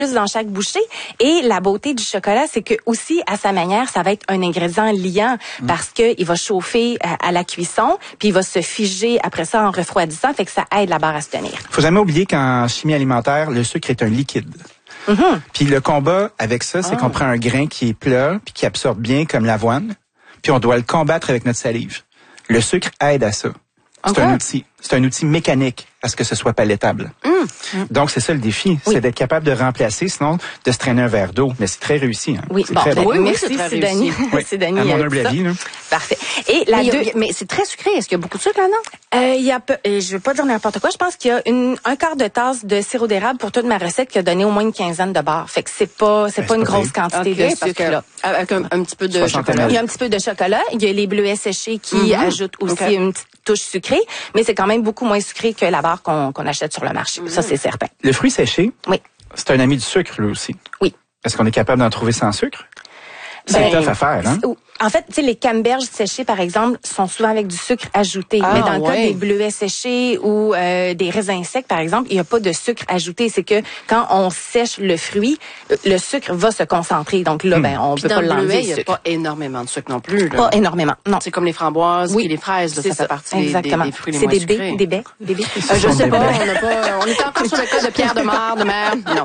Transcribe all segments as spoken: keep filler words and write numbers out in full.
plus dans chaque bouchée. Et la beauté du chocolat, c'est que aussi, à sa manière, ça va être un ingrédient liant mmh. parce que il va chauffer à, à la cuisson, puis il va se figer après ça en refroidissant, fait que ça aide la barre à se tenir. Faut jamais oublier qu'en chimie alimentaire, le sucre est un liquide. Mm-hmm. Puis le combat avec ça, c'est ah. qu'on prend un grain qui est plat, puis qui absorbe bien comme l'avoine, puis on doit le combattre avec notre salive. Le sucre aide à ça. C'est okay. un outil. C'est un outil mécanique à ce que ce soit palaitable. Mm. Mm. Donc, c'est ça le défi. Oui. C'est d'être capable de remplacer, sinon de se traîner un verre d'eau. Mais c'est très réussi. Hein. Oui, c'est bon, très ben, bon. oui, oui, c'est très réussi. Oui. C'est Dani. À mon humble avis. Là. Parfait. Et la mais, deux... a, mais c'est très sucré. Est-ce qu'il y a beaucoup de sucre là-dedans? Euh, il y a peu, je vais pas dire n'importe quoi. Je pense qu'il y a une, un quart de tasse de sirop d'érable pour toute ma recette qui a donné au moins une quinzaine de barres. Fait que c'est pas, c'est ben, pas une pas grosse pire. quantité okay, de sucre que, là. Avec un, un petit peu de chocolat. Il y a un petit peu de chocolat. Il y a les bleuets séchés qui mm-hmm. ajoutent aussi okay. une petite touche sucrée, mais c'est quand même beaucoup moins sucré que la barre qu'on, qu'on achète sur le marché. Mm-hmm. Ça, c'est certain. Le fruit séché, oui. c'est un ami du sucre, lui aussi. Oui. Est-ce qu'on est capable d'en trouver sans sucre? C'est ben, tough à faire, hein? En fait, tu sais, les canneberges séchées, par exemple, sont souvent avec du sucre ajouté. Ah, mais dans le ouais. cas des bleuets séchés ou euh, des raisins secs, par exemple, il n'y a pas de sucre ajouté. C'est que quand on sèche le fruit, le sucre va se concentrer. Donc là, hmm. ben, on ne peut pas l'enlever. Dans le bleuet, il n'y a pas énormément de sucre non plus. Là. Pas énormément, non. C'est comme les framboises oui. et les fraises. Là, ça, ça fait partie Exactement. Des, des fruits les c'est moins des sucrés. baies, des baies, des baies. Euh, je sais pas, on n'a pas, on est encore sur le cas de Pierre de Mar, de mer. Non.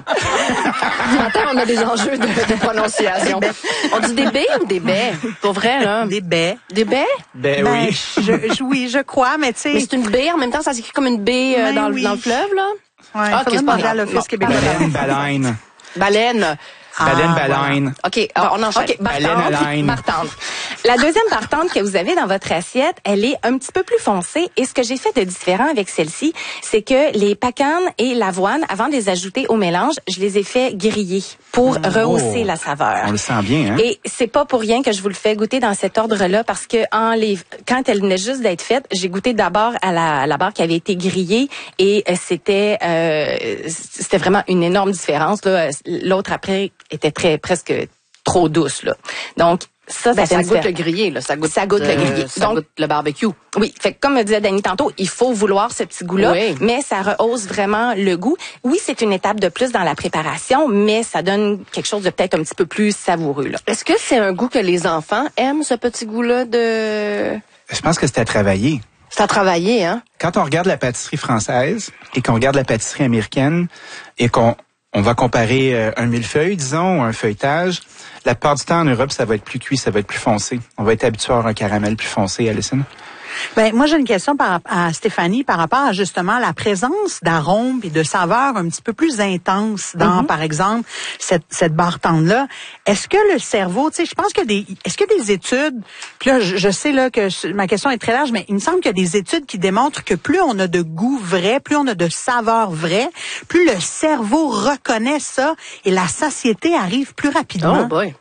Attends, on a des enjeux de, de prononciation. On dit des baies ou des baies? Pour vrai, là. Des baies. Des baies? Ben, ben oui. Je, je, oui, je crois, mais tu sais. Mais c'est une baie, en même temps, ça s'écrit comme une baie euh, dans, oui. dans le fleuve, là? Oui, ah, okay, c'est pas grave. l'Office québécois. Baleine, baleine. Baleine. Baleine, ah, baleine. Voilà. OK, bon, on enchaîne. OK, baleine, bartende. La deuxième bartende que vous avez dans votre assiette, elle est un petit peu plus foncée. Et ce que j'ai fait de différent avec celle-ci, c'est que les pacanes et l'avoine, avant de les ajouter au mélange, je les ai fait griller pour oh, rehausser la saveur. On le sent bien, hein? Et c'est pas pour rien que je vous le fais goûter dans cet ordre-là, parce que en les, quand elle venait juste d'être faite, j'ai goûté d'abord à la, à la barre qui avait été grillée et c'était, euh, c'était vraiment une énorme différence, là. L'autre après était très, presque trop douce, là. Donc, ça, ben, ça, ça goûte le grillé, là. Ça goûte, ça goûte euh, le grillé. Ça Donc, goûte le barbecue. Oui. Fait que, comme me disait Dani tantôt, il faut vouloir ce petit goût-là. Oui. Mais ça rehausse vraiment le goût. Oui, c'est une étape de plus dans la préparation, mais ça donne quelque chose de peut-être un petit peu plus savoureux, là. Est-ce que c'est un goût que les enfants aiment, ce petit goût-là de... Je pense que c'est à travailler. C'est à travailler, hein? Quand on regarde la pâtisserie française et qu'on regarde la pâtisserie américaine et qu'on on va comparer euh, un millefeuille, disons, ou un feuilletage, la plupart du temps en Europe, ça va être plus cuit, ça va être plus foncé. On va être habitué à avoir un caramel plus foncé, Alison. Ben moi j'ai une question par, à Stéphanie par rapport à justement la présence d'arômes et de saveurs un petit peu plus intenses dans mm-hmm. par exemple cette cette bartende là. Est-ce que le cerveau, tu sais, je pense que des est-ce que des études, puis là je, je sais là que ma question est très large, mais il me semble qu'il y a des études qui démontrent que plus on a de goût vrai, plus on a de saveurs vraies, plus le cerveau reconnaît ça et la satiété arrive plus rapidement. Oh boy.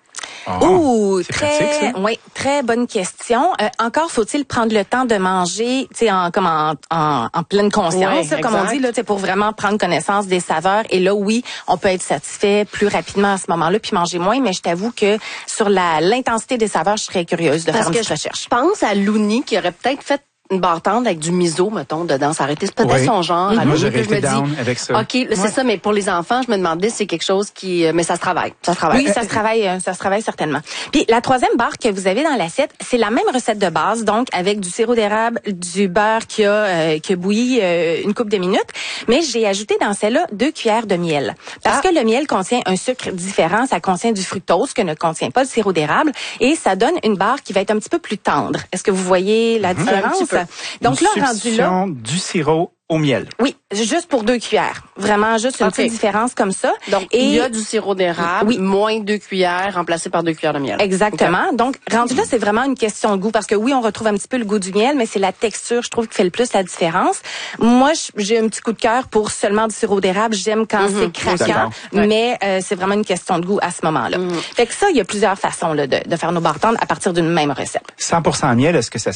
Oh, c'est très, pratique, ça. oui, très bonne question. Euh, encore faut-il prendre le temps de manger, tu sais, en, comme en, en, en pleine conscience, ouais, comme on dit là, tu sais, pour vraiment prendre connaissance des saveurs. Et là, oui, on peut être satisfait plus rapidement à ce moment-là, puis manger moins. Mais je t'avoue que sur la l'intensité des saveurs, je serais curieuse de Parce faire une que petite recherche. Je pense à Louni qui aurait peut-être fait une bartende avec du miso, mettons, dedans. Ça aurait été peut-être oui. son genre. Mm-hmm. À Moi, je j'aurais été me down dis, avec ça. OK, là, c'est ouais. ça, mais pour les enfants, je me demandais si c'est quelque chose qui... Mais ça se travaille. Ça se travaille. Oui, ça se travaille, ça se travaille certainement. Puis la troisième barre que vous avez dans l'assiette, c'est la même recette de base, donc avec du sirop d'érable, du beurre qui a, euh, qui a bouilli euh, une couple de minutes, mais j'ai ajouté dans celle-là deux cuillères de miel. Parce ah. que le miel contient un sucre différent, ça contient du fructose que ne contient pas le sirop d'érable, et ça donne une barre qui va être un petit peu plus tendre. Est-ce que vous voyez la différence? Donc une là, rendu là... du sirop au miel. Oui, juste pour deux cuillères. Vraiment, juste une okay. petite différence comme ça. Donc, et il y a du sirop d'érable, oui. moins deux cuillères, remplacé par deux cuillères de miel. Exactement. Okay. Donc, rendu là, c'est vraiment une question de goût. Parce que oui, on retrouve un petit peu le goût du miel, mais c'est la texture, je trouve, qui fait le plus la différence. Moi, j'ai un petit coup de cœur pour seulement du sirop d'érable. J'aime quand mm-hmm. c'est craquant, ouais. mais euh, c'est vraiment une question de goût à ce moment-là. Mm-hmm. Fait que ça, il y a plusieurs façons là, de, de faire nos bartendes à partir d'une même recette. cent pour cent miel, est-ce que ça se peut?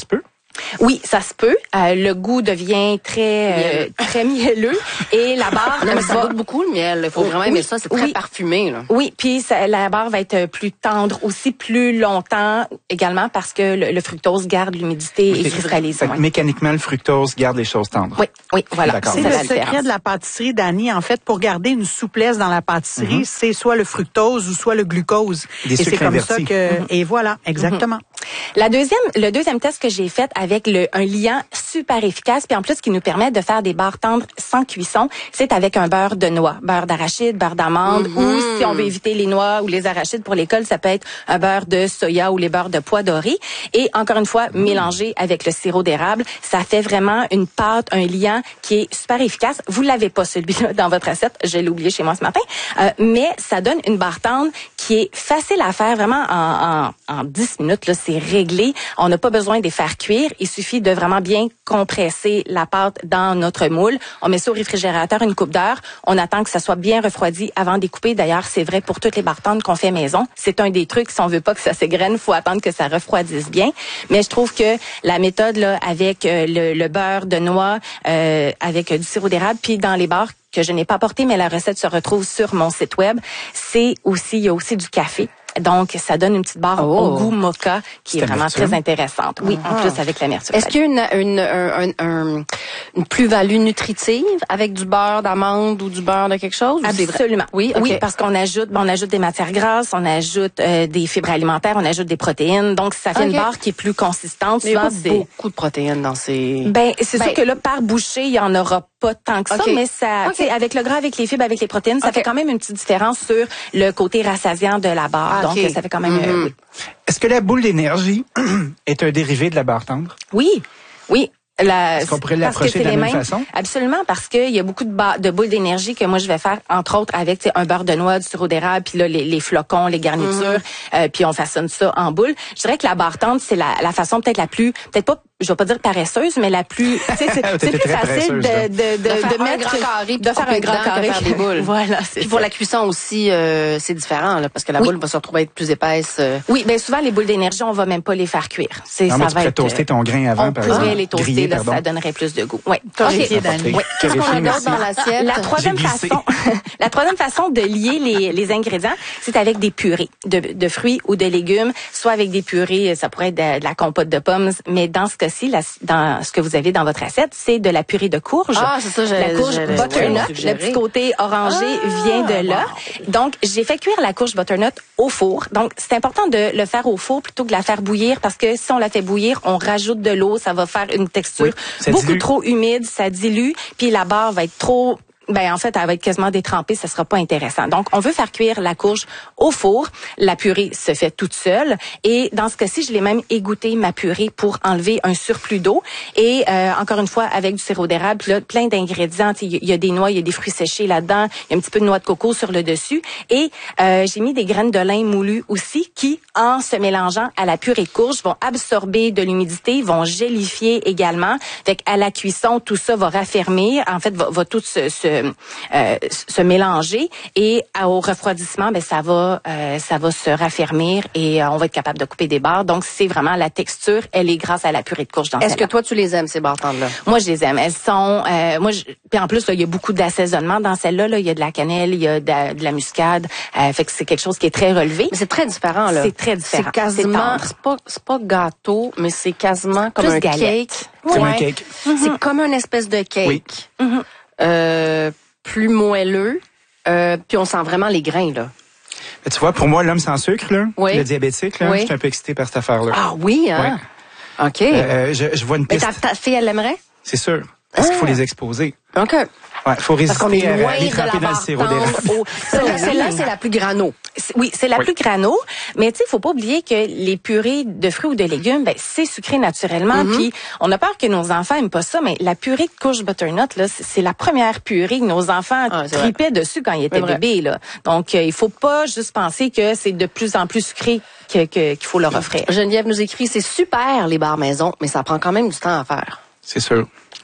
Oui, ça se peut. Euh, le goût devient très euh, très mielleux et la barre non, mais ça va... goûte beaucoup le miel. Il faut vraiment aimer oui, ça. C'est très oui. parfumé. Là. Oui, puis ça, la barre va être plus tendre aussi plus longtemps également parce que le, le fructose garde l'humidité Oui, et cristallise. Fait que mécaniquement, le fructose garde les choses tendres. Oui, oui, voilà. D'accord. C'est ça le la secret différence. de la pâtisserie, Dani. En fait, pour garder une souplesse dans la pâtisserie, mm-hmm. c'est soit le fructose ou soit le glucose. Des et c'est comme invertis. ça que... Mm-hmm. Et voilà, exactement. Mm-hmm. La deuxième, le deuxième test que j'ai fait avec le, un liant super efficace, puis en plus qui nous permet de faire des barres tendres sans cuisson, c'est avec un beurre de noix, beurre d'arachide, beurre d'amande, mm-hmm. ou si on veut éviter les noix ou les arachides pour l'école, ça peut être un beurre de soya ou les beurres de pois dorés. Et encore une fois, mm-hmm. mélangé avec le sirop d'érable, ça fait vraiment une pâte, un liant qui est super efficace. Vous l'avez pas celui-là dans votre assiette, je l'ai oublié chez moi ce matin, euh, mais ça donne une barre tendre qui est facile à faire vraiment en, en, en dix minutes. Là, c'est réglé. On n'a pas besoin de les faire cuire. Il suffit de vraiment bien compresser la pâte dans notre moule. On met ça au réfrigérateur une couple d'heures. On attend que ça soit bien refroidi avant de découper. D'ailleurs, c'est vrai pour toutes les barres tendres qu'on fait maison. C'est un des trucs, si on veut pas que ça s'égrène, faut attendre que ça refroidisse bien. Mais je trouve que la méthode là avec euh, le, le beurre de noix, euh, avec euh, du sirop d'érable, puis dans les barres que je n'ai pas apporté, mais la recette se retrouve sur mon site web. C'est aussi, il y a aussi du café. Donc, ça donne une petite barre oh. au goût mocha qui C'est est vraiment amertume. très intéressante. Oui, Ah. en plus avec l'amertume. Est-ce qu'il y a une, une, un, un, une plus-value nutritive avec du beurre d'amande ou du beurre de quelque chose? Absolument. Oui, okay. oui, parce qu'on ajoute, bon, on ajoute des matières grasses, on ajoute euh, des fibres alimentaires, on ajoute des protéines. Donc, ça fait okay. une barre qui est plus consistante. Mais il y a pas c'est beaucoup de protéines dans ces... Ben, c'est ben, sûr que là, par bouchée, il y en aura pas tant que ça, okay. mais ça, okay. tu sais, avec le gras, avec les fibres, avec les protéines, ça okay. fait quand même une petite différence sur le côté rassasiant de la barre. Ah, Donc, okay. ça fait quand même. Mm-hmm. euh, oui. Est-ce que la boule d'énergie est un dérivé de la barre tendre? Oui, oui. La, Est-ce qu'on pourrait parce que l'approcher c'est de la les même mêmes, façon? Absolument, parce qu'il y a beaucoup de, ba- de boules d'énergie que moi je vais faire, entre autres, avec un beurre de noix, du sirop d'érable, puis là, les, les flocons, les garnitures, mm-hmm. euh, puis on façonne ça en boule. Je dirais que la barre tendre, c'est la, la façon peut-être la plus, peut-être pas, je vais pas dire paresseuse, mais la plus, tu sais, c'est, c'est plus facile de, de, de, de, faire de mettre un grand carré, de faire un grand carré, faire des boules. Voilà, c'est Puis pour ça. la cuisson aussi, euh, c'est différent, là, parce que la oui. boule va se retrouver être plus épaisse. Euh. Oui, ben souvent les boules d'énergie, on va même pas les faire cuire. C'est non, ça mais va tu pourrais être, toaster ton grain avant, on par pourrait exemple. les toaster, Griller, là, pardon. ça donnerait plus de goût. Oui. Torréfié, Okay. Dani. Oui. Qu'est-ce qu'on a d'autre merci. dans l'assiette? La troisième J'ai glissé. façon, la troisième façon de lier les, les ingrédients, c'est avec des purées de, de fruits ou de légumes, soit avec des purées, ça pourrait être de, de la compote de pommes, mais dans ce cas-ci, la, dans ce que vous avez dans votre assiette, c'est de la purée de courge. Ah, c'est ça, j'ai La courge j'allais- butternut, ouais, le petit côté orangé Ah, vient de là. wow. Donc, j'ai fait cuire la courge butternut au four. Donc, c'est important de le faire au four plutôt que de la faire bouillir parce que si on la fait bouillir, on rajoute de l'eau, ça va faire une texture Oui, ça beaucoup dilue. trop humide, ça dilue, puis la barre va être trop ben en fait, elle va être quasiment détrempée, ça sera pas intéressant. Donc, on veut faire cuire la courge au four. La purée se fait toute seule. Et dans ce cas-ci, je l'ai même égoutté ma purée pour enlever un surplus d'eau. Et euh, encore une fois, avec du sirop d'érable, puis là, plein d'ingrédients. Il y a des noix, il y a des fruits séchés là-dedans, il y a un petit peu de noix de coco sur le dessus. Et euh, j'ai mis des graines de lin moulues aussi qui, en se mélangeant à la purée de courge, vont absorber de l'humidité, vont gélifier également. Fait qu'à la cuisson, tout ça va raffermir. En fait, va, va tout se, se Euh, se mélanger et à, au refroidissement, ben ça va, euh, ça va se raffermir et euh, on va être capable de couper des barres. Donc c'est vraiment la texture, elle est grâce à la purée de courge dans Est-ce celle-là. que toi tu les aimes ces barres tendres là? Moi je les aime. Elles sont, euh, moi, je, puis en plus là, il y a beaucoup d'assaisonnement dans celle-là. Là, il y a de la cannelle, il y a de, de la muscade. Euh, fait que c'est quelque chose qui est très relevé. Mais c'est très différent là. C'est très différent. C'est quasiment, C'est c'est pas, c'est pas gâteau, mais c'est quasiment comme Plus un galette. cake. Comme Ouais. un cake. C'est comme une espèce de cake. Oui. Mm-hmm. Euh, plus moelleux. Euh, puis on sent vraiment les grains là. Mais tu vois, pour moi, l'homme sans sucre, là, Oui. le diabétique, là, Oui. je suis un peu excité par cette affaire-là. Ah oui, hein? OK. Euh, je, je vois une Mais piste. ta, ta fille, elle l'aimerait? C'est sûr. Parce qu'il faut Ah. les exposer. OK. Ouais, faut Parce qu'on résister est à loin les de la tremper dans le barre sirop tendre. d'érable. au- Celle-là, celle-là, c'est la plus grano. C'est- Oui, c'est la Oui. plus grano, mais tu sais, faut pas oublier que les purées de fruits ou de légumes, ben c'est sucré naturellement. Mm-hmm. Puis on a peur que nos enfants aiment pas ça, mais la purée de courge butternut là, c'est c'est la première purée que nos enfants Ah, c'est vrai. tripaient dessus quand ils étaient C'est vrai. bébés là. Donc euh, il faut pas juste penser que c'est de plus en plus sucré que que- qu'il faut leur offrir. Geneviève nous écrit, c'est super les barres maison, mais ça prend quand même du temps à faire. C'est sûr.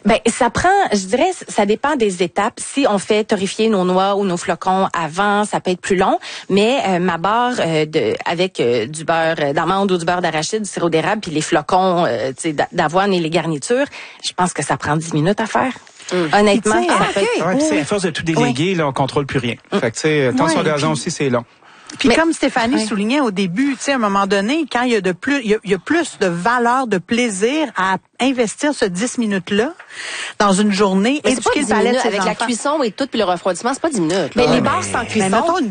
Ben, ça prend, je dirais, ça dépend des étapes. Si on fait torréfier nos noix ou nos flocons avant, ça peut être plus long. Mais euh, ma barre euh, de avec euh, du beurre d'amande ou du beurre d'arachide, du sirop d'érable, puis les flocons euh, d'avoine et les garnitures, je pense que ça prend dix minutes à faire. Hum. Honnêtement, Puis, ça ah, peut être... Ouais, puis c'est à force de tout déléguer, Oui. là, on contrôle plus rien. Fait que, tu sais, tant Ouais, sur gazon puis- aussi, c'est long. Puis Mais- comme Stéphanie ouais. soulignait au début, tu sais, à un moment donné, quand il y a de plus, il y a, il y a plus de valeur, de plaisir à investir ce dix minutes-là dans une journée, Mais c'est pas éduquer le dix palais de minutes. ses Avec la enfants. cuisson et tout, puis le refroidissement, c'est pas dix minutes. Mais là. les barres sans Mais cuisson... mettons une